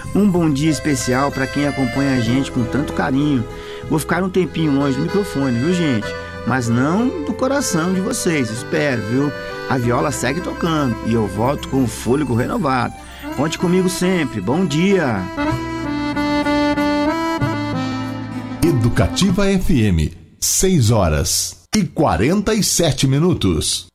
Um bom dia especial para quem acompanha a gente com tanto carinho. Vou ficar um tempinho longe do microfone, viu, gente? Mas não do coração de vocês, espero, viu? A viola segue tocando e eu volto com o fôlego renovado. Conte comigo sempre. Bom dia! Educativa FM, 6 horas e 47 minutos.